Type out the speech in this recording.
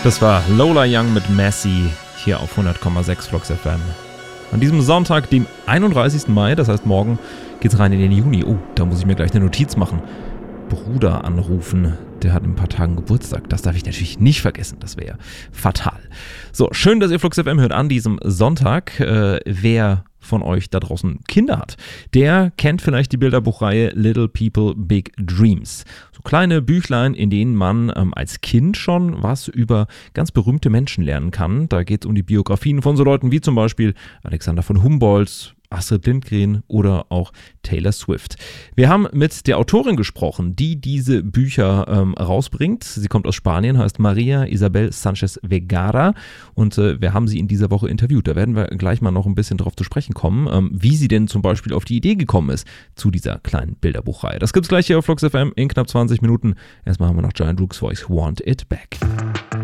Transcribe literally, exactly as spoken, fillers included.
Das war Lola Young mit Messi hier auf hundert Komma sechs Flux F M. An diesem Sonntag, dem einunddreißigsten Mai, das heißt morgen, geht's rein in den Juni. Oh, da muss ich mir gleich eine Notiz machen. Bruder anrufen, der hat in ein paar Tagen Geburtstag. Das darf ich natürlich nicht vergessen, das wäre fatal. So, schön, dass ihr Flux F M hört an diesem Sonntag. Äh, wer von euch da draußen Kinder hat, der kennt vielleicht die Bilderbuchreihe Little People Big Dreams. So kleine Büchlein, in denen man ähm, als Kind schon was über ganz berühmte Menschen lernen kann. Da geht es um die Biografien von so Leuten wie zum Beispiel Alexander von Humboldt, Astrid Lindgren oder auch Taylor Swift. Wir haben mit der Autorin gesprochen, die diese Bücher ähm, rausbringt. Sie kommt aus Spanien, heißt Maria Isabel Sánchez Vergara und äh, wir haben sie in dieser Woche interviewt. Da werden wir gleich mal noch ein bisschen drauf zu sprechen kommen, ähm, wie sie denn zum Beispiel auf die Idee gekommen ist zu dieser kleinen Bilderbuchreihe. Das gibt's gleich hier auf Flux F M in knapp zwanzig Minuten. Erstmal haben wir noch Giant Rook's Voice, Want It Back.